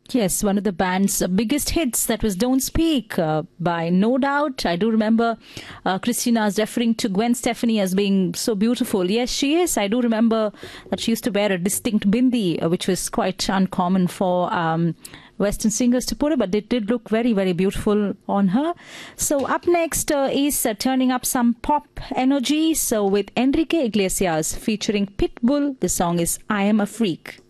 Yes, one of the band's biggest hits, that was Don't Speak by No Doubt. I do remember Christina's referring to Gwen Stefani as being so beautiful. Yes, she is. I do remember that she used to wear a distinct bindi, which was quite uncommon for Western singers to put it, but it did look very, very beautiful on her. So up next is turning up some pop energy. So with Enrique Iglesias featuring Pitbull, the song is I Am a Freak.